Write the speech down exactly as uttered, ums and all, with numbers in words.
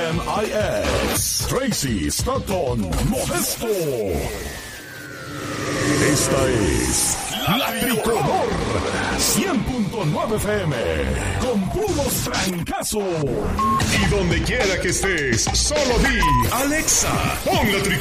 M I X, Tracy Stratton Modesto. Esta es La Tricolor cien punto nueve F M, con puros trancazos. Y donde quiera que estés, solo di Alexa, pon la Tricolor.